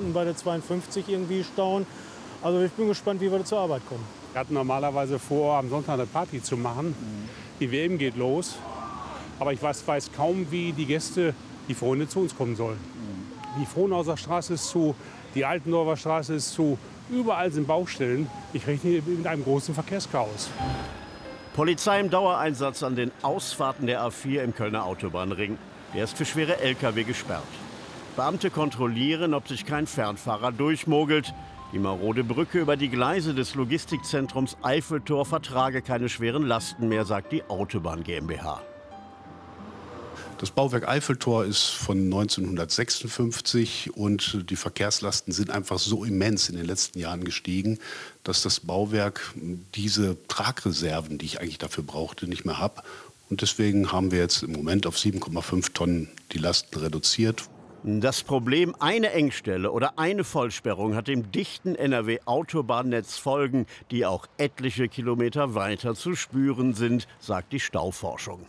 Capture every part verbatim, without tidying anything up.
Stunden bei der zweiundfünfzig irgendwie stauen. Also ich bin gespannt, wie wir da zur Arbeit kommen. Wir hatten normalerweise vor, am Sonntag eine Party zu machen. Die W M geht los. Aber ich weiß, weiß kaum, wie die Gäste, die Freunde zu uns kommen sollen. Die Frohnhauser Straße ist zu, die Altendorfer Straße ist zu. Überall sind Baustellen. Ich rechne mit einem großen Verkehrschaos. Polizei im Dauereinsatz an den Ausfahrten der A vier im Kölner Autobahnring. Der ist für schwere L K W gesperrt. Beamte kontrollieren, ob sich kein Fernfahrer durchmogelt. Die marode Brücke über die Gleise des Logistikzentrums Eiffeltor vertrage keine schweren Lasten mehr, sagt die Autobahn GmbH. Das Bauwerk Eiffeltor ist von neunzehnhundertsechsundfünfzig und die Verkehrslasten sind einfach so immens in den letzten Jahren gestiegen, dass das Bauwerk diese Tragreserven, die ich eigentlich dafür brauchte, nicht mehr hat. Und deswegen haben wir jetzt im Moment auf sieben Komma fünf Tonnen die Lasten reduziert. Das Problem, eine Engstelle oder eine Vollsperrung hat dem dichten N R W-Autobahnnetz Folgen, die auch etliche Kilometer weiter zu spüren sind, sagt die Stauforschung.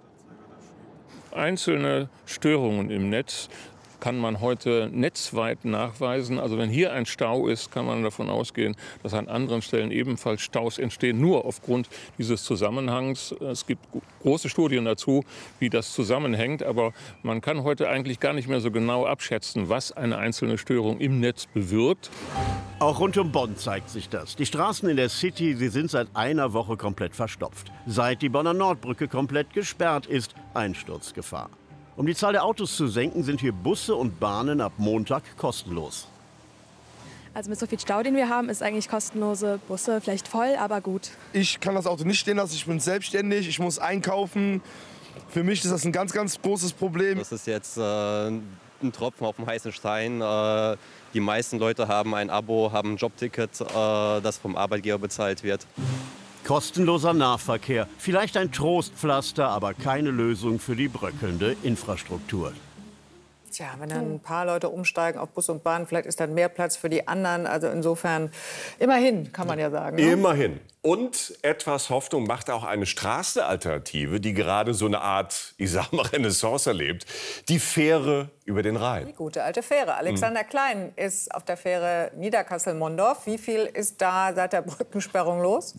Einzelne Störungen im Netz kann man heute netzweit nachweisen. Also wenn hier ein Stau ist, kann man davon ausgehen, dass an anderen Stellen ebenfalls Staus entstehen, nur aufgrund dieses Zusammenhangs. Es gibt große Studien dazu, wie das zusammenhängt. Aber man kann heute eigentlich gar nicht mehr so genau abschätzen, was eine einzelne Störung im Netz bewirkt. Auch rund um Bonn zeigt sich das. Die Straßen in der City, sie sind seit einer Woche komplett verstopft. Seit die Bonner Nordbrücke komplett gesperrt ist, Einsturzgefahr. Um die Zahl der Autos zu senken, sind hier Busse und Bahnen ab Montag kostenlos. Also mit so viel Stau, den wir haben, ist eigentlich kostenlose Busse vielleicht voll, aber gut. Ich kann das Auto nicht stehen lassen, ich bin selbstständig, ich muss einkaufen. Für mich ist das ein ganz, ganz großes Problem. Das ist jetzt äh, ein Tropfen auf dem heißen Stein. Äh, die meisten Leute haben ein Abo, haben ein Jobticket, äh, das vom Arbeitgeber bezahlt wird. Kostenloser Nahverkehr, vielleicht ein Trostpflaster, aber keine Lösung für die bröckelnde Infrastruktur. Tja, wenn dann ein paar Leute umsteigen auf Bus und Bahn, vielleicht ist dann mehr Platz für die anderen. Also insofern, immerhin, kann man ja sagen. Ne? Immerhin. Und etwas Hoffnung macht auch eine Straßenalternative, die gerade so eine Art, ich sag mal, Renaissance erlebt. Die Fähre über den Rhein. Die gute alte Fähre. Alexander hm. Klein ist auf der Fähre Niederkassel-Mondorf. Wie viel ist da seit der Brückensperrung los?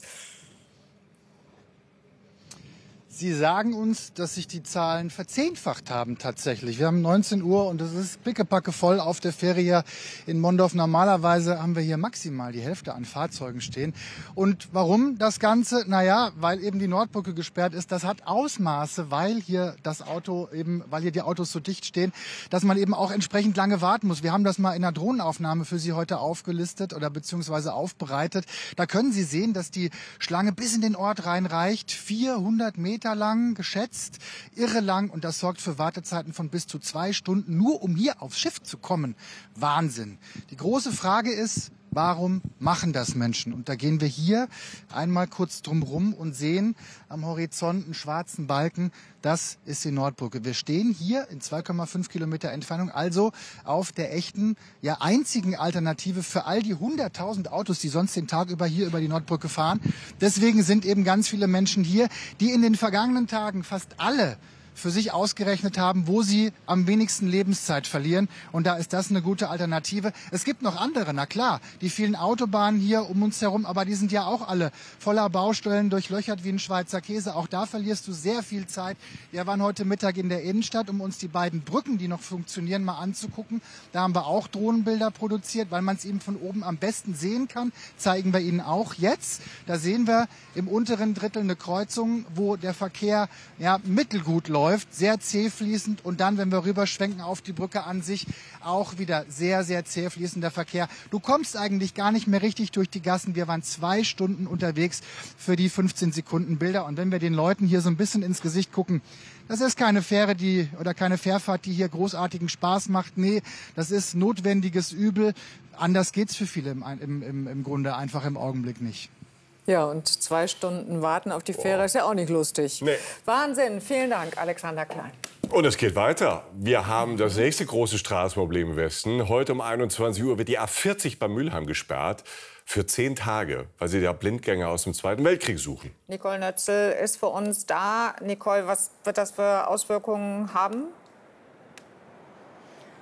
Sie sagen uns, dass sich die Zahlen verzehnfacht haben tatsächlich. Wir haben neunzehn Uhr und es ist pickepacke voll auf der Fähre hier in Mondorf. Normalerweise haben wir hier maximal die Hälfte an Fahrzeugen stehen. Und warum das Ganze? Naja, weil eben die Nordbrücke gesperrt ist. Das hat Ausmaße, weil hier das Auto eben, weil hier die Autos so dicht stehen, dass man eben auch entsprechend lange warten muss. Wir haben das mal in einer Drohnenaufnahme für Sie heute aufgelistet oder beziehungsweise aufbereitet. Da können Sie sehen, dass die Schlange bis in den Ort reinreicht. vierhundert Meter lang geschätzt, irre lang, und das sorgt für Wartezeiten von bis zu zwei Stunden, nur um hier aufs Schiff zu kommen. Wahnsinn. Die große Frage ist, warum machen das Menschen? Und da gehen wir hier einmal kurz drumherum und sehen am Horizont einen schwarzen Balken. Das ist die Nordbrücke. Wir stehen hier in zwei Komma fünf Kilometer Entfernung, also auf der echten, ja einzigen Alternative für all die hunderttausend Autos, die sonst den Tag über hier über die Nordbrücke fahren. Deswegen sind eben ganz viele Menschen hier, die in den vergangenen Tagen fast alle für sich ausgerechnet haben, wo sie am wenigsten Lebenszeit verlieren. Und da ist das eine gute Alternative. Es gibt noch andere, na klar, die vielen Autobahnen hier um uns herum, aber die sind ja auch alle voller Baustellen, durchlöchert wie ein Schweizer Käse. Auch da verlierst du sehr viel Zeit. Wir waren heute Mittag in der Innenstadt, um uns die beiden Brücken, die noch funktionieren, mal anzugucken. Da haben wir auch Drohnenbilder produziert, weil man es eben von oben am besten sehen kann. Zeigen wir Ihnen auch jetzt. Da sehen wir im unteren Drittel eine Kreuzung, wo der Verkehr ja mittelgut läuft. Läuft, sehr zäh fließend, und dann, wenn wir rüberschwenken auf die Brücke an sich, auch wieder sehr, sehr zäh fließender Verkehr. Du kommst eigentlich gar nicht mehr richtig durch die Gassen. Wir waren zwei Stunden unterwegs für die fünfzehn Sekunden Bilder, und wenn wir den Leuten hier so ein bisschen ins Gesicht gucken, das ist keine Fähre, die oder keine Fährfahrt, die hier großartigen Spaß macht. Nee, das ist notwendiges Übel. Anders geht's für viele im, im, im, im Grunde einfach im Augenblick nicht. Ja, und zwei Stunden warten auf die Fähre oh. ist ja auch nicht lustig. Nee. Wahnsinn. Vielen Dank, Alexander Klein. Und es geht weiter. Wir haben das nächste große Straßenproblem im Westen. Heute um einundzwanzig Uhr wird die A vierzig bei Mülheim gesperrt. Für zehn Tage, weil sie da Blindgänger aus dem Zweiten Weltkrieg suchen. Nicole Nötzel ist für uns da. Nicole, was wird das für Auswirkungen haben?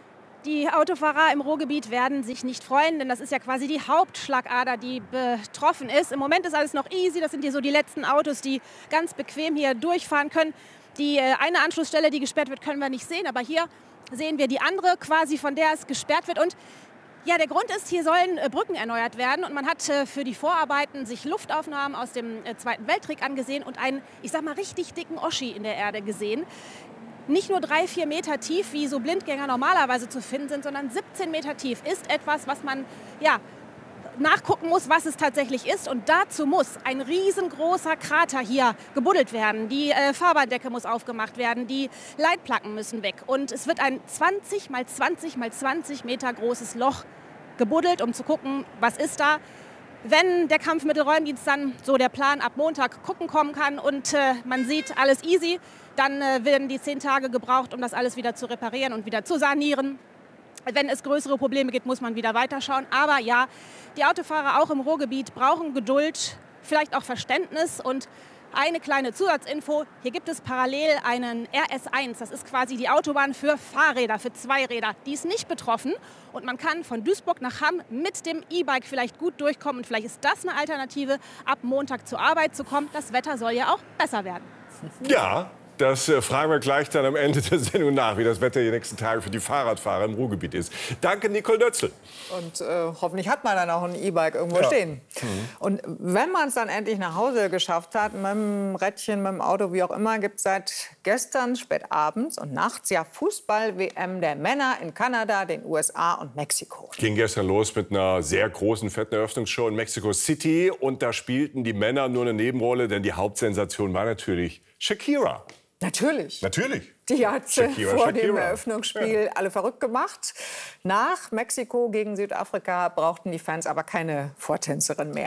Die Autofahrer im Ruhrgebiet werden sich nicht freuen, denn das ist ja quasi die Hauptschlagader, die betroffen ist. Im Moment ist alles noch easy. Das sind hier so die letzten Autos, die ganz bequem hier durchfahren können. Die äh, eine Anschlussstelle, die gesperrt wird, können wir nicht sehen. Aber hier sehen wir die andere, quasi von der es gesperrt wird. Und ja, der Grund ist, hier sollen äh, Brücken erneuert werden. Und man hat äh, für die Vorarbeiten sich Luftaufnahmen aus dem äh, Zweiten Weltkrieg angesehen und einen, ich sag mal, richtig dicken Oschi in der Erde gesehen. Nicht nur drei, vier Meter tief, wie so Blindgänger normalerweise zu finden sind, sondern siebzehn Meter tief ist etwas, was man ja, nachgucken muss, was es tatsächlich ist. Und dazu muss ein riesengroßer Krater hier gebuddelt werden. Die äh, Fahrbahndecke muss aufgemacht werden, die Leitplatten müssen weg. Und es wird ein zwanzig mal zwanzig mal zwanzig Meter großes Loch gebuddelt, um zu gucken, was ist da. Wenn der Kampfmittelräumdienst dann, so der Plan, ab Montag gucken kommen kann und äh, man sieht, alles easy, dann äh, werden die zehn Tage gebraucht, um das alles wieder zu reparieren und wieder zu sanieren. Wenn es größere Probleme gibt, muss man wieder weiterschauen. Aber ja, die Autofahrer auch im Ruhrgebiet brauchen Geduld, vielleicht auch Verständnis. Und eine kleine Zusatzinfo, hier gibt es parallel einen R S eins. Das ist quasi die Autobahn für Fahrräder, für Zweiräder. Die ist nicht betroffen und man kann von Duisburg nach Hamm mit dem E-Bike vielleicht gut durchkommen. Und vielleicht ist das eine Alternative, ab Montag zur Arbeit zu kommen. Das Wetter soll ja auch besser werden. Ja. Das äh, fragen wir gleich dann am Ende der Sendung nach, wie das Wetter die nächsten Tage für die Fahrradfahrer im Ruhrgebiet ist. Danke, Nicole Nötzl. Und äh, hoffentlich hat man dann auch ein E-Bike irgendwo ja. stehen. Mhm. Und wenn man es dann endlich nach Hause geschafft hat, mit dem Rädchen, mit dem Auto, wie auch immer, gibt es seit gestern spät abends und nachts ja Fußball-W M der Männer in Kanada, den U S A und Mexiko. Ging gestern los mit einer sehr großen, fetten Eröffnungsshow in Mexico City. Und da spielten die Männer nur eine Nebenrolle, denn die Hauptsensation war natürlich Shakira. Natürlich. Natürlich. Die hat Shakira, vor Shakira. dem Eröffnungsspiel ja. alle verrückt gemacht. Nach Mexiko gegen Südafrika brauchten die Fans aber keine Vortänzerin mehr.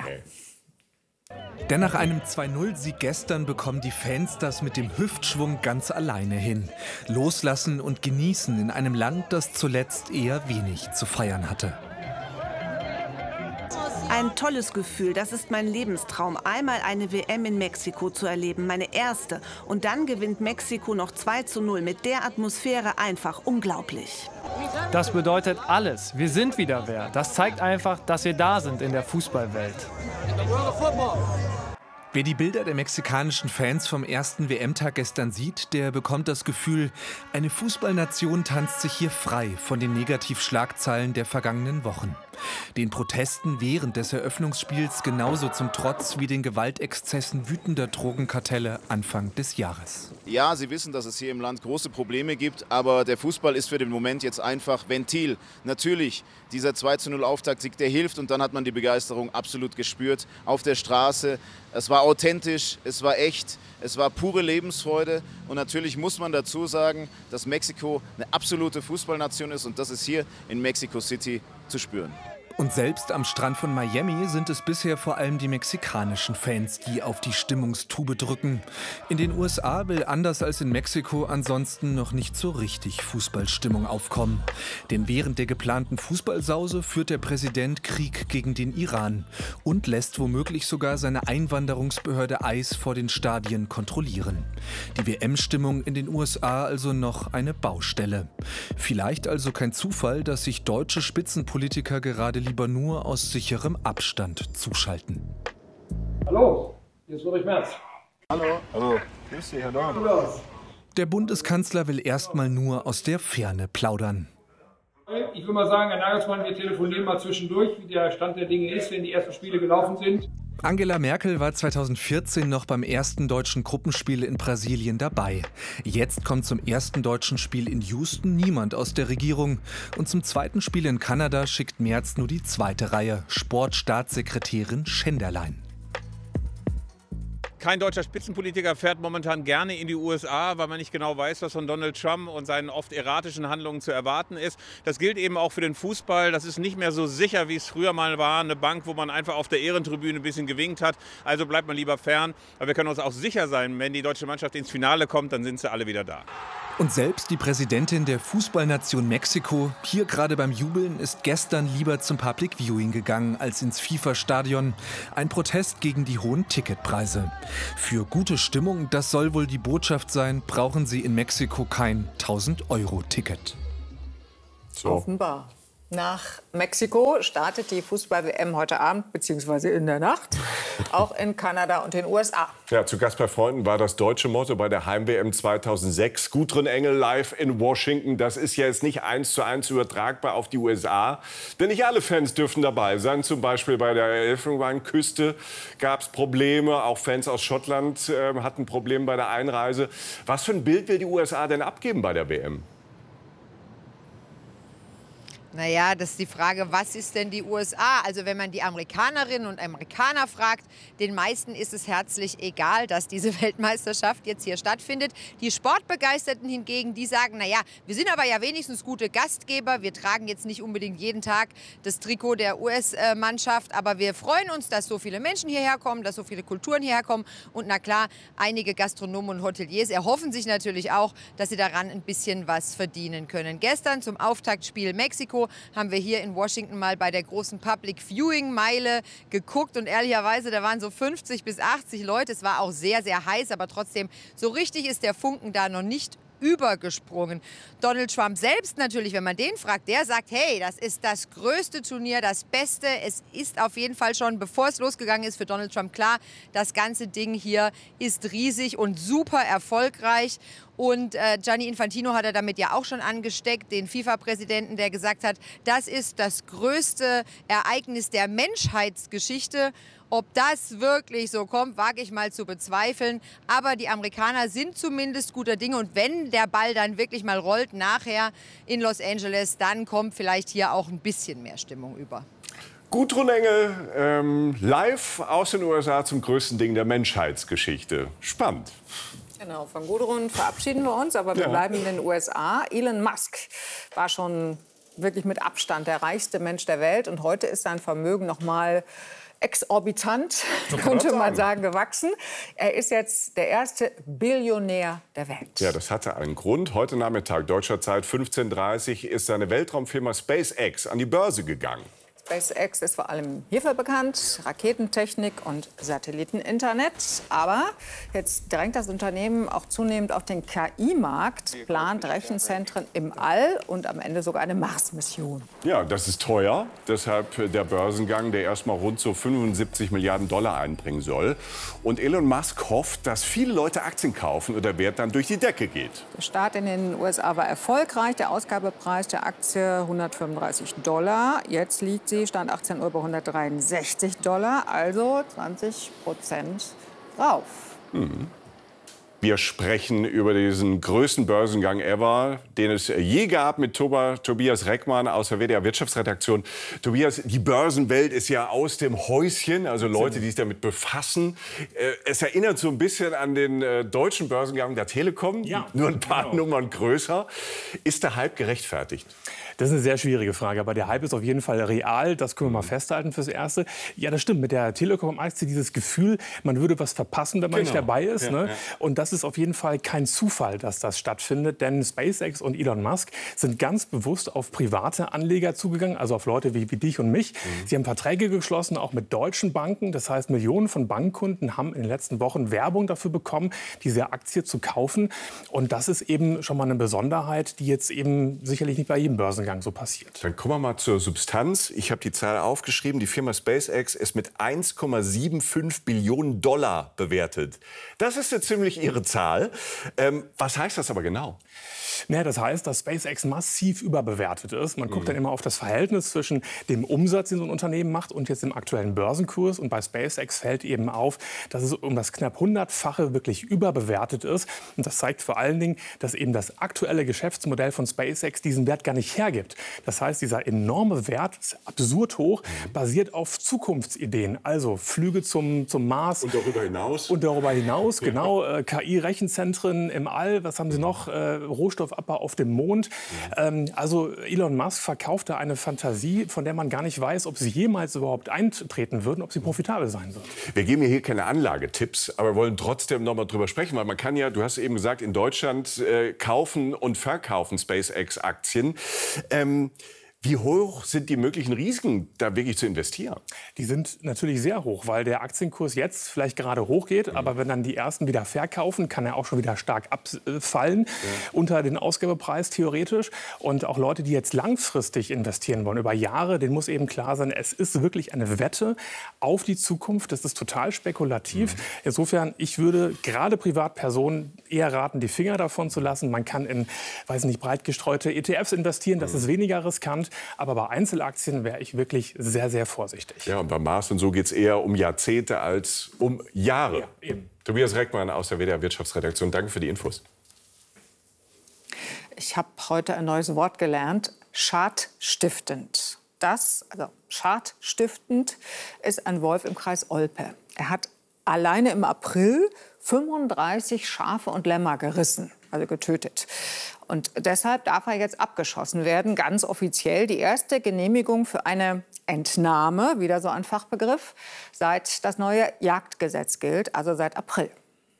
Nee. Denn nach einem zwei null Sieg gestern bekommen die Fans das mit dem Hüftschwung ganz alleine hin. Loslassen und genießen in einem Land, das zuletzt eher wenig zu feiern hatte. Ein tolles Gefühl, das ist mein Lebenstraum, einmal eine W M in Mexiko zu erleben, meine erste. Und dann gewinnt Mexiko noch zwei zu null mit der Atmosphäre, einfach unglaublich. Das bedeutet alles, wir sind wieder wer. Das zeigt einfach, dass wir da sind in der Fußballwelt. Wer die Bilder der mexikanischen Fans vom ersten W M-Tag gestern sieht, der bekommt das Gefühl, eine Fußballnation tanzt sich hier frei von den Negativschlagzeilen der vergangenen Wochen. Den Protesten während des Eröffnungsspiels genauso zum Trotz wie den Gewaltexzessen wütender Drogenkartelle Anfang des Jahres. Ja, sie wissen, dass es hier im Land große Probleme gibt, aber der Fußball ist für den Moment jetzt einfach Ventil. Natürlich, dieser zwei zu null Auftaktsieg, der hilft und dann hat man die Begeisterung absolut gespürt auf der Straße. Es war authentisch, es war echt, es war pure Lebensfreude und natürlich muss man dazu sagen, dass Mexiko eine absolute Fußballnation ist und das ist hier in Mexico City zu spüren. Und selbst am Strand von Miami sind es bisher vor allem die mexikanischen Fans, die auf die Stimmungstube drücken. In den U S A will anders als in Mexiko ansonsten noch nicht so richtig Fußballstimmung aufkommen. Denn während der geplanten Fußballsause führt der Präsident Krieg gegen den Iran und lässt womöglich sogar seine Einwanderungsbehörde I C E vor den Stadien kontrollieren. Die W M-Stimmung in den U S A also noch eine Baustelle. Vielleicht also kein Zufall, dass sich deutsche Spitzenpolitiker gerade lieber nur aus sicherem Abstand zuschalten. Hallo, hier ist Friedrich Merz. Hallo. Hallo. Grüß dich, hallo. Der Bundeskanzler will erstmal nur aus der Ferne plaudern. Ich will mal sagen, Herr Nagelsmann, wir telefonieren mal zwischendurch, wie der Stand der Dinge ist, wenn die ersten Spiele gelaufen sind. Angela Merkel war zweitausendvierzehn noch beim ersten deutschen Gruppenspiel in Brasilien dabei. Jetzt kommt zum ersten deutschen Spiel in Houston niemand aus der Regierung. Und zum zweiten Spiel in Kanada schickt Merz nur die zweite Reihe, Sportstaatssekretärin Schenderlein. Kein deutscher Spitzenpolitiker fährt momentan gerne in die U S A, weil man nicht genau weiß, was von Donald Trump und seinen oft erratischen Handlungen zu erwarten ist. Das gilt eben auch für den Fußball. Das ist nicht mehr so sicher, wie es früher mal war. Eine Bank, wo man einfach auf der Ehrentribüne ein bisschen gewinkt hat. Also bleibt man lieber fern. Aber wir können uns auch sicher sein, wenn die deutsche Mannschaft ins Finale kommt, dann sind sie alle wieder da. Und selbst die Präsidentin der Fußballnation Mexiko, hier gerade beim Jubeln, ist gestern lieber zum Public Viewing gegangen als ins FIFA-Stadion. Ein Protest gegen die hohen Ticketpreise. Für gute Stimmung, das soll wohl die Botschaft sein, brauchen sie in Mexiko kein tausend Euro Ticket. So. Offenbar. Nach Mexiko startet die Fußball-W M heute Abend bzw. in der Nacht, auch in Kanada und den U S A. Ja, zu Gast bei Freunden war das deutsche Motto bei der Heim-W M zweitausendsechs. Gudrun Engel live in Washington. Das ist ja jetzt nicht eins zu eins übertragbar auf die U S A. Denn nicht alle Fans dürfen dabei sein. Zum Beispiel bei der Elfenbeinküste gab es Probleme. Auch Fans aus Schottland äh, hatten Probleme bei der Einreise. Was für ein Bild will die U S A denn abgeben bei der W M? Naja, das ist die Frage, was ist denn die U S A? Also wenn man die Amerikanerinnen und Amerikaner fragt, den meisten ist es herzlich egal, dass diese Weltmeisterschaft jetzt hier stattfindet. Die Sportbegeisterten hingegen, die sagen, naja, wir sind aber ja wenigstens gute Gastgeber. Wir tragen jetzt nicht unbedingt jeden Tag das Trikot der U S-Mannschaft, aber wir freuen uns, dass so viele Menschen hierher kommen, dass so viele Kulturen hierher kommen. Und na klar, einige Gastronomen und Hoteliers erhoffen sich natürlich auch, dass sie daran ein bisschen was verdienen können. Gestern zum Auftaktspiel Mexiko haben wir hier in Washington mal bei der großen Public Viewing Meile geguckt und ehrlicherweise, da waren so fünfzig bis achtzig Leute. Es war auch sehr, sehr heiß, aber trotzdem, so richtig ist der Funken da noch nicht übergesprungen. Donald Trump selbst natürlich, wenn man den fragt, der sagt, hey, das ist das größte Turnier, das Beste. Es ist auf jeden Fall schon, bevor es losgegangen ist, für Donald Trump klar, das ganze Ding hier ist riesig und super erfolgreich. Und äh, Gianni Infantino hat er damit ja auch schon angesteckt, den FIFA-Präsidenten, der gesagt hat, das ist das größte Ereignis der Menschheitsgeschichte. Ob das wirklich so kommt, wage ich mal zu bezweifeln. Aber die Amerikaner sind zumindest guter Dinge. Und wenn der Ball dann wirklich mal rollt nachher in Los Angeles, dann kommt vielleicht hier auch ein bisschen mehr Stimmung über. Gudrun Engel, ähm, live aus den U S A zum größten Ding der Menschheitsgeschichte. Spannend. Genau, von Gudrun verabschieden wir uns, aber wir Ja. bleiben in den U S A. Elon Musk war schon wirklich mit Abstand der reichste Mensch der Welt. Und heute ist sein Vermögen noch mal exorbitant, So kann könnte man man sagen. sagen, gewachsen. Er ist jetzt der erste Billionär der Welt. Ja, das hatte einen Grund. Heute Nachmittag, deutscher Zeit fünfzehn Uhr dreißig, ist seine Weltraumfirma SpaceX an die Börse gegangen. SpaceX ist vor allem hierfür bekannt, Raketentechnik und Satelliteninternet. Aber jetzt drängt das Unternehmen auch zunehmend auf den K I-Markt, plant Rechenzentren im All und am Ende sogar eine Mars-Mission. Ja, das ist teuer. Deshalb der Börsengang, der erstmal rund so fünfundsiebzig Milliarden Dollar einbringen soll. Und Elon Musk hofft, dass viele Leute Aktien kaufen und der Wert dann durch die Decke geht. Der Start in den U S A war erfolgreich. Der Ausgabepreis der Aktie hundertfünfunddreißig Dollar. Jetzt liegt sie, Stand achtzehn Uhr, bei hundertdreiundsechzig Dollar, also zwanzig Prozent drauf. Mhm. Wir sprechen über diesen größten Börsengang ever, den es je gab, mit Toba, Tobias Reckmann aus der W D R Wirtschaftsredaktion. Tobias, die Börsenwelt ist ja aus dem Häuschen, also Leute, die sich damit befassen. Äh, Es erinnert so ein bisschen an den äh, deutschen Börsengang der Telekom, Ja, nur ein paar genau. Nummern größer. Ist der Hype gerechtfertigt? Das ist eine sehr schwierige Frage, aber der Hype ist auf jeden Fall real. Das können wir mal festhalten fürs Erste. Ja, das stimmt. Mit der Telekom-Aktie dieses Gefühl, man würde was verpassen, wenn man Genau. nicht dabei ist. Ja, ne? ja. Und das ist auf jeden Fall kein Zufall, dass das stattfindet. Denn SpaceX und Elon Musk sind ganz bewusst auf private Anleger zugegangen, also auf Leute wie, wie dich und mich. Mhm. Sie haben Verträge geschlossen, auch mit deutschen Banken. Das heißt, Millionen von Bankkunden haben in den letzten Wochen Werbung dafür bekommen, diese Aktie zu kaufen. Und das ist eben schon mal eine Besonderheit, die jetzt eben sicherlich nicht bei jedem Börsengang so passiert. Dann kommen wir mal zur Substanz. Ich habe die Zahl aufgeschrieben. Die Firma SpaceX ist mit eins Komma fünfundsiebzig Billionen Dollar bewertet. Das ist eine ziemlich irre Zahl. Ähm, was heißt das aber genau? Naja, das heißt, dass SpaceX massiv überbewertet ist. Man guckt Mhm. dann immer auf das Verhältnis zwischen dem Umsatz, den so ein Unternehmen macht, und jetzt dem aktuellen Börsenkurs. Und bei SpaceX fällt eben auf, dass es um das knapp hundertfache wirklich überbewertet ist. Und das zeigt vor allen Dingen, dass eben das aktuelle Geschäftsmodell von SpaceX diesen Wert gar nicht hergibt. Das heißt, dieser enorme Wert ist absurd hoch, basiert auf Zukunftsideen. Also Flüge zum, zum Mars. Und darüber hinaus? Und darüber hinaus, genau. Äh, K I-Rechenzentren im All. Was haben Sie noch? Äh, Rohstoffabbau auf dem Mond. Ähm, also Elon Musk verkauft da eine Fantasie, von der man gar nicht weiß, ob sie jemals überhaupt eintreten würden, ob sie profitabel sein wird. Wir geben hier keine Anlagetipps, aber wollen trotzdem noch mal drüber sprechen, weil man kann ja, du hast eben gesagt, in Deutschland äh, kaufen und verkaufen SpaceX-Aktien. Ähm, Wie hoch sind die möglichen Risiken, da wirklich zu investieren? Die sind natürlich sehr hoch, weil der Aktienkurs jetzt vielleicht gerade hochgeht, mhm. aber wenn dann die ersten wieder verkaufen, kann er auch schon wieder stark abfallen ja. unter den Ausgabepreis theoretisch. Und auch Leute, die jetzt langfristig investieren wollen, über Jahre, denen muss eben klar sein, es ist wirklich eine Wette auf die Zukunft. Das ist total spekulativ. Mhm. Insofern, ich würde gerade Privatpersonen eher raten, die Finger davon zu lassen. Man kann in, weiß nicht, breit gestreute E T Fs investieren, das mhm. ist weniger riskant. Aber bei Einzelaktien wäre ich wirklich sehr, sehr vorsichtig. Ja, und bei Mars und so geht es eher um Jahrzehnte als um Jahre. Ja, eben. Tobias Reckmann aus der W D R Wirtschaftsredaktion, danke für die Infos. Ich habe heute ein neues Wort gelernt, schadstiftend. Das, also schadstiftend, ist ein Wolf im Kreis Olpe. Er hat alleine im April fünfunddreißig Schafe und Lämmer gerissen, also getötet. Und deshalb darf er jetzt abgeschossen werden, ganz offiziell. Die erste Genehmigung für eine Entnahme, wieder so ein Fachbegriff, seit das neue Jagdgesetz gilt, also seit April.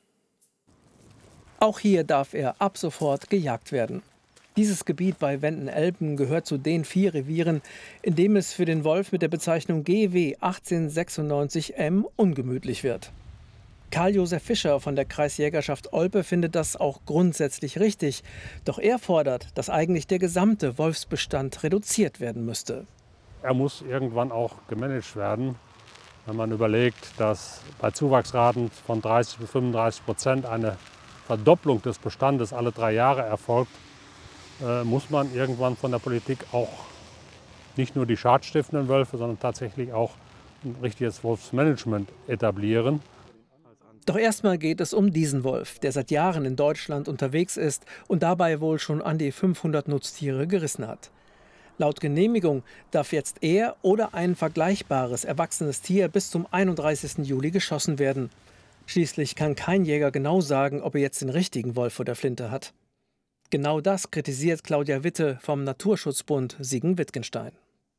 Auch hier darf er ab sofort gejagt werden. Dieses Gebiet bei Wendenelben gehört zu den vier Revieren, in dem es für den Wolf mit der Bezeichnung G W achtzehnhundertsechsundneunzig M ungemütlich wird. Karl-Josef Fischer von der Kreisjägerschaft Olpe findet das auch grundsätzlich richtig. Doch er fordert, dass eigentlich der gesamte Wolfsbestand reduziert werden müsste. Er muss irgendwann auch gemanagt werden. Wenn man überlegt, dass bei Zuwachsraten von dreißig bis fünfunddreißig Prozent eine Verdopplung des Bestandes alle drei Jahre erfolgt, äh, muss man irgendwann von der Politik auch nicht nur die schadstiftenden Wölfe, sondern tatsächlich auch ein richtiges Wolfsmanagement etablieren. Doch erstmal geht es um diesen Wolf, der seit Jahren in Deutschland unterwegs ist und dabei wohl schon an die fünfhundert Nutztiere gerissen hat. Laut Genehmigung darf jetzt er oder ein vergleichbares erwachsenes Tier bis zum einunddreißigsten Juli geschossen werden. Schließlich kann kein Jäger genau sagen, ob er jetzt den richtigen Wolf vor der Flinte hat. Genau das kritisiert Claudia Witte vom Naturschutzbund Siegen-Wittgenstein.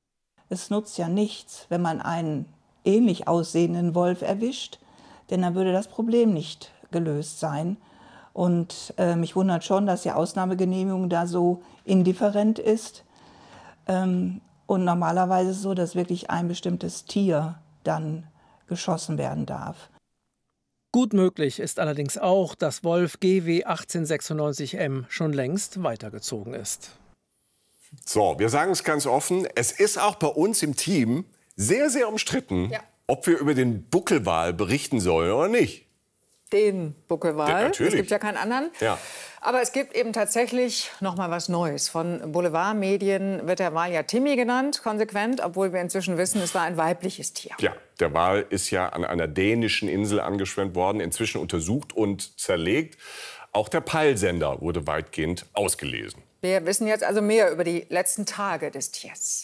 Es nutzt ja nichts, wenn man einen ähnlich aussehenden Wolf erwischt, denn dann würde das Problem nicht gelöst sein. Und äh, mich wundert schon, dass die Ausnahmegenehmigung da so indifferent ist. Ähm, und normalerweise ist es so, dass wirklich ein bestimmtes Tier dann geschossen werden darf. Gut möglich ist allerdings auch, dass Wolf G W achtzehnhundertsechsundneunzig M schon längst weitergezogen ist. So, wir sagen es ganz offen, es ist auch bei uns im Team sehr, sehr umstritten, ja. ob wir über den Buckelwal berichten sollen oder nicht. Den Buckelwal. Ja, natürlich. Es gibt ja keinen anderen. Ja. Aber es gibt eben tatsächlich noch mal was Neues. Von Boulevardmedien wird der Wal ja Timmy genannt, konsequent, obwohl wir inzwischen wissen, es war ein weibliches Tier. Ja, der Wal ist ja an einer dänischen Insel angeschwemmt worden, inzwischen untersucht und zerlegt. Auch der Peilsender wurde weitgehend ausgelesen. Wir wissen jetzt also mehr über die letzten Tage des Tiers.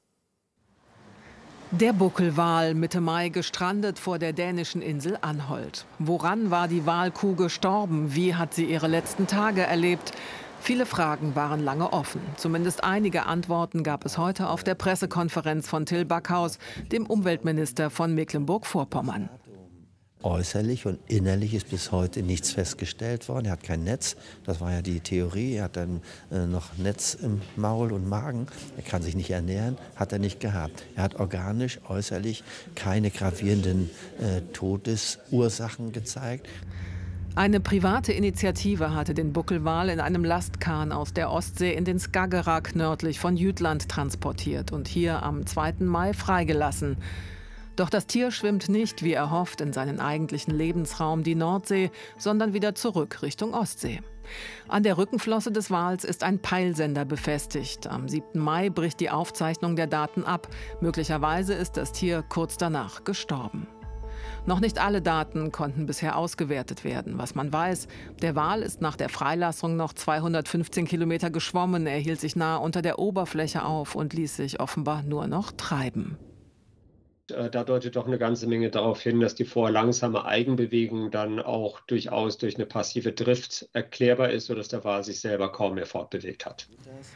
Der Buckelwal, Mitte Mai gestrandet vor der dänischen Insel Anholt. Woran war die Walkuh gestorben? Wie hat sie ihre letzten Tage erlebt? Viele Fragen waren lange offen. Zumindest einige Antworten gab es heute auf der Pressekonferenz von Till Backhaus, dem Umweltminister von Mecklenburg-Vorpommern. Äußerlich und innerlich ist bis heute nichts festgestellt worden. Er hat kein Netz, das war ja die Theorie. Er hat dann äh, noch Netz im Maul und Magen. Er kann sich nicht ernähren, hat er nicht gehabt. Er hat organisch, äußerlich keine gravierenden äh, Todesursachen gezeigt. Eine private Initiative hatte den Buckelwal in einem Lastkahn aus der Ostsee in den Skagerrak nördlich von Jütland transportiert und hier am zweiten Mai freigelassen. Doch das Tier schwimmt nicht, wie erhofft, in seinen eigentlichen Lebensraum, die Nordsee, sondern wieder zurück Richtung Ostsee. An der Rückenflosse des Wals ist ein Peilsender befestigt. Am siebten Mai bricht die Aufzeichnung der Daten ab. Möglicherweise ist das Tier kurz danach gestorben. Noch nicht alle Daten konnten bisher ausgewertet werden. Was man weiß, der Wal ist nach der Freilassung noch zweihundertfünfzehn Kilometer geschwommen. Er hielt sich nah unter der Oberfläche auf und ließ sich offenbar nur noch treiben. Da deutet doch eine ganze Menge darauf hin, dass die vorher langsame Eigenbewegung dann auch durchaus durch eine passive Drift erklärbar ist, sodass der Wal sich selber kaum mehr fortbewegt hat.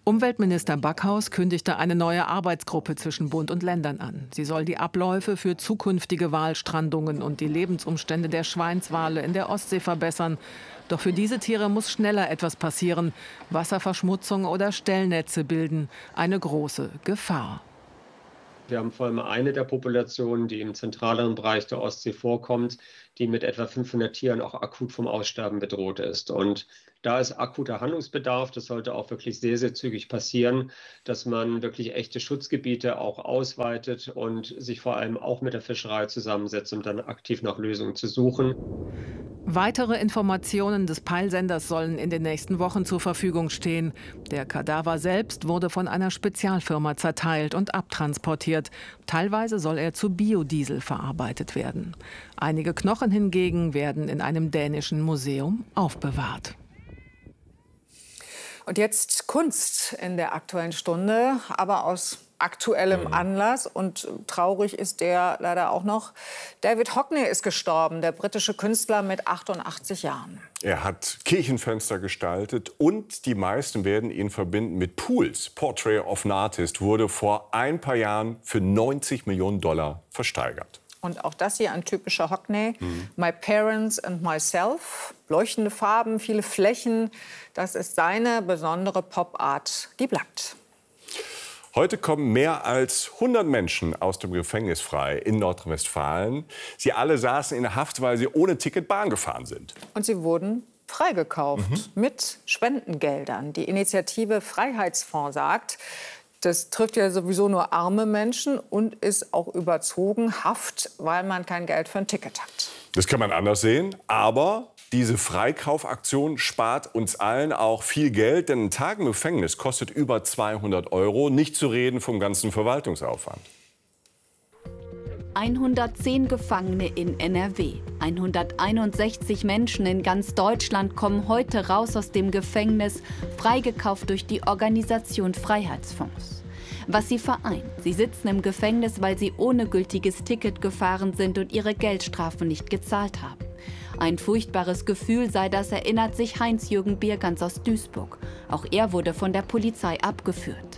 Umweltminister Backhaus kündigte eine neue Arbeitsgruppe zwischen Bund und Ländern an. Sie soll die Abläufe für zukünftige Walstrandungen und die Lebensumstände der Schweinswale in der Ostsee verbessern. Doch für diese Tiere muss schneller etwas passieren. Wasserverschmutzung oder Stellnetze bilden eine große Gefahr. Wir haben vor allem eine der Populationen, die im zentraleren Bereich der Ostsee vorkommt, die mit etwa fünfhundert Tieren auch akut vom Aussterben bedroht ist. Und da ist akuter Handlungsbedarf. Das sollte auch wirklich sehr, sehr zügig passieren, dass man wirklich echte Schutzgebiete auch ausweitet und sich vor allem auch mit der Fischerei zusammensetzt, um dann aktiv nach Lösungen zu suchen. Weitere Informationen des Peilsenders sollen in den nächsten Wochen zur Verfügung stehen. Der Kadaver selbst wurde von einer Spezialfirma zerteilt und abtransportiert. Teilweise soll er zu Biodiesel verarbeitet werden. Einige Knochen hingegen werden in einem dänischen Museum aufbewahrt. Und jetzt Kunst in der Aktuellen Stunde, aber aus aktuellem Anlass. Und traurig ist der leider auch noch. David Hockney ist gestorben, der britische Künstler mit achtundachtzig Jahren. Er hat Kirchenfenster gestaltet und die meisten werden ihn verbinden mit Pools. Portrait of an Artist wurde vor ein paar Jahren für neunzig Millionen Dollar versteigert. Und auch das hier ein typischer Hockney. Mhm. My Parents and Myself. Leuchtende Farben, viele Flächen. Das ist seine besondere Pop-Art. Die bleibt. Heute kommen mehr als hundert Menschen aus dem Gefängnis frei in Nordrhein-Westfalen. Sie alle saßen in Haft, weil sie ohne Ticket Bahn gefahren sind. Und sie wurden freigekauft mhm. mit Spendengeldern. Die Initiative Freiheitsfonds sagt, das trifft ja sowieso nur arme Menschen und ist auch überzogen Haft, weil man kein Geld für ein Ticket hat. Das kann man anders sehen, aber diese Freikaufaktion spart uns allen auch viel Geld, denn ein Tag im Gefängnis kostet über zweihundert Euro, nicht zu reden vom ganzen Verwaltungsaufwand. hundertzehn Gefangene in N R W. hunderteinundsechzig Menschen in ganz Deutschland kommen heute raus aus dem Gefängnis, freigekauft durch die Organisation Freiheitsfonds. Was sie vereint: Sie sitzen im Gefängnis, weil sie ohne gültiges Ticket gefahren sind und ihre Geldstrafe nicht gezahlt haben. Ein furchtbares Gefühl sei das, erinnert sich Heinz-Jürgen Biergans aus Duisburg. Auch er wurde von der Polizei abgeführt.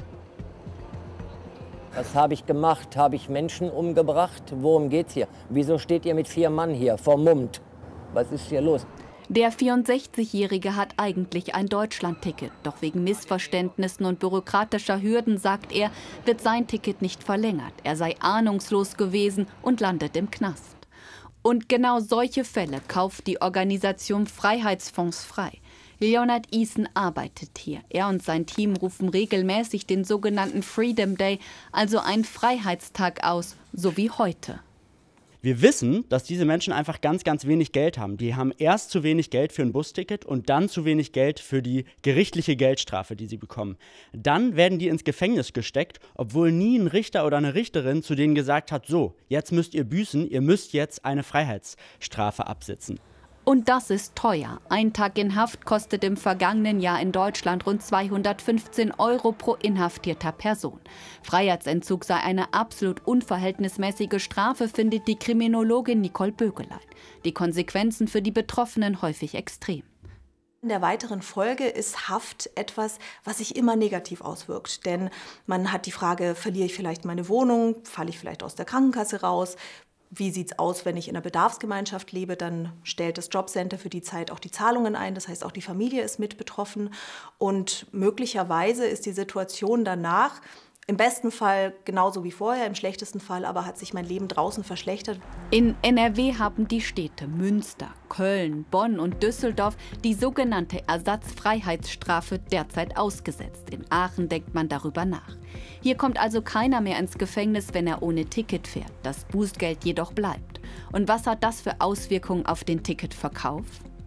Was habe ich gemacht? Habe ich Menschen umgebracht? Worum geht's hier? Wieso steht ihr mit vier Mann hier, vermummt? Was ist hier los? Der vierundsechzigjährige hat eigentlich ein Deutschlandticket. Doch wegen Missverständnissen und bürokratischer Hürden, sagt er, wird sein Ticket nicht verlängert. Er sei ahnungslos gewesen und landet im Knast. Und genau solche Fälle kauft die Organisation Freiheitsfonds frei. Leonard Eason arbeitet hier. Er und sein Team rufen regelmäßig den sogenannten Freedom Day, also einen Freiheitstag aus, so wie heute. Wir wissen, dass diese Menschen einfach ganz, ganz wenig Geld haben. Die haben erst zu wenig Geld für ein Busticket und dann zu wenig Geld für die gerichtliche Geldstrafe, die sie bekommen. Dann werden die ins Gefängnis gesteckt, obwohl nie ein Richter oder eine Richterin zu denen gesagt hat, so, jetzt müsst ihr büßen, ihr müsst jetzt eine Freiheitsstrafe absitzen. Und das ist teuer. Ein Tag in Haft kostet im vergangenen Jahr in Deutschland rund zweihundertfünfzehn Euro pro inhaftierter Person. Freiheitsentzug sei eine absolut unverhältnismäßige Strafe, findet die Kriminologin Nicole Bögelein. Die Konsequenzen für die Betroffenen häufig extrem. In der weiteren Folge ist Haft etwas, was sich immer negativ auswirkt. Denn man hat die Frage, verliere ich vielleicht meine Wohnung, falle ich vielleicht aus der Krankenkasse raus? Wie sieht es aus, wenn ich in einer Bedarfsgemeinschaft lebe? Dann stellt das Jobcenter für die Zeit auch die Zahlungen ein. Das heißt, auch die Familie ist mit betroffen. Und möglicherweise ist die Situation danach im besten Fall genauso wie vorher, im schlechtesten Fall aber hat sich mein Leben draußen verschlechtert. In N R W haben die Städte Münster, Köln, Bonn und Düsseldorf die sogenannte Ersatzfreiheitsstrafe derzeit ausgesetzt. In Aachen denkt man darüber nach. Hier kommt also keiner mehr ins Gefängnis, wenn er ohne Ticket fährt. Das Bußgeld jedoch bleibt. Und was hat das für Auswirkungen auf den Ticketverkauf?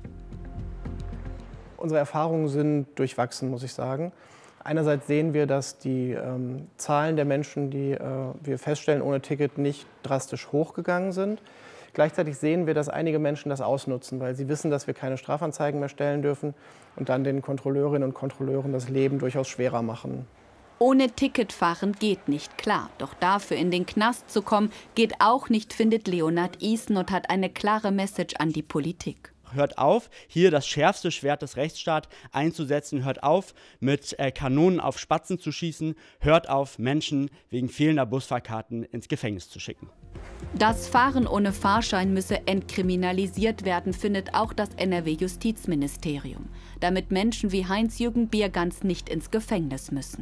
Unsere Erfahrungen sind durchwachsen, muss ich sagen. Einerseits sehen wir, dass die ähm, Zahlen der Menschen, die äh, wir feststellen ohne Ticket, nicht drastisch hochgegangen sind. Gleichzeitig sehen wir, dass einige Menschen das ausnutzen, weil sie wissen, dass wir keine Strafanzeigen mehr stellen dürfen und dann den Kontrolleurinnen und Kontrolleuren das Leben durchaus schwerer machen. Ohne Ticket fahren geht nicht, klar. Doch dafür in den Knast zu kommen, geht auch nicht, findet Leonard Eason und hat eine klare Message an die Politik. hört auf, hier das schärfste Schwert des Rechtsstaats einzusetzen, hört auf, mit äh, Kanonen auf Spatzen zu schießen, hört auf, Menschen wegen fehlender Busfahrkarten ins Gefängnis zu schicken. Das Fahren ohne Fahrschein müsse entkriminalisiert werden, findet auch das N R W-Justizministerium, damit Menschen wie Heinz-Jürgen Biergans nicht ins Gefängnis müssen.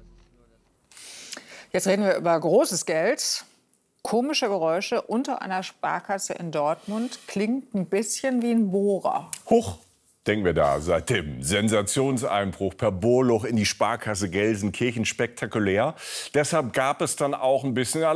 Jetzt reden wir über großes Geld. Komische Geräusche unter einer Sparkasse in Dortmund. Klingt ein bisschen wie ein Bohrer. Huch, denken wir da, seit dem Sensationseinbruch per Bohrloch in die Sparkasse Gelsenkirchen spektakulär. Deshalb gab es dann auch ein bisschen